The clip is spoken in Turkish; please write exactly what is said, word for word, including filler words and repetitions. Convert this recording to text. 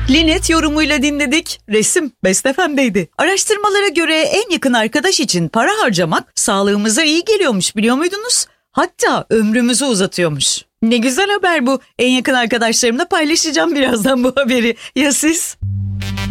Linet yorumuyla dinledik. Resim Best F M'deydi. Araştırmalara göre en yakın arkadaş için para harcamak sağlığımıza iyi geliyormuş, biliyor muydunuz? Hatta ömrümüzü uzatıyormuş. Ne güzel haber bu. En yakın arkadaşlarımla paylaşacağım birazdan bu haberi. Ya siz?